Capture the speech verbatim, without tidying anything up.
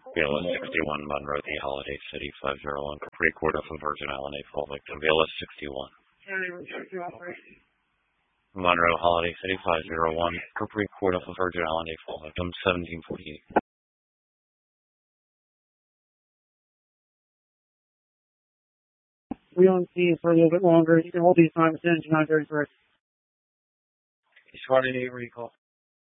Viola sixty-one, Monroe D. Holiday City five zero one, Capri Quarter for Virgin Island, a full victim. Viola sixty-one. Monroe Holiday City five zero one, Capri Quarter for Virgin Island, a full victim. seventeen forty-eight. We don't see it for a little bit longer. You can hold these times in nine thirty-three. He's running a recall.